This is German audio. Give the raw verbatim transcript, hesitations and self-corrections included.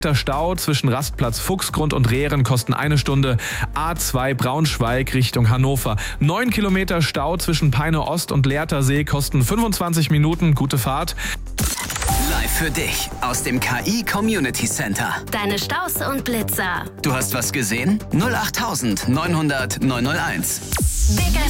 Der Stau zwischen Rastplatz Fuchsgrund und Rehren kosten eine Stunde. A zwei Braunschweig Richtung Hannover. Neun Kilometer Stau zwischen Peine Ost und Lehrtersee kosten fünfundzwanzig Minuten. Gute Fahrt. Live für dich aus dem K I Community Center. Deine Staus und Blitzer. Du hast was gesehen? null acht neunhundert neunhunderteins. Big